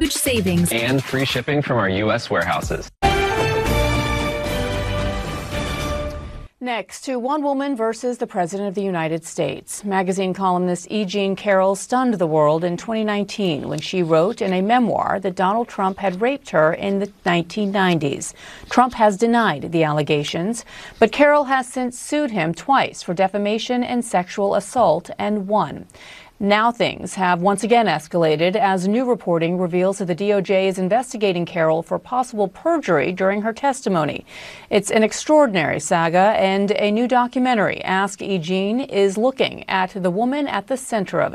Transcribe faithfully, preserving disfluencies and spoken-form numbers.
huge savings and free shipping from our U S warehouses. Next, to One Woman versus the President of the United States. Magazine columnist E. Jean Carroll stunned the world in twenty nineteen when she wrote in a memoir that Donald Trump had raped her in the nineteen nineties. Trump has denied the allegations, but Carroll has since sued him twice for defamation and sexual assault and won. Now things have once again escalated as new reporting reveals that the D O J is investigating Carroll for possible perjury during her testimony. It's an extraordinary saga, and a new documentary, Ask E. Jean, is looking at the woman at the center of it.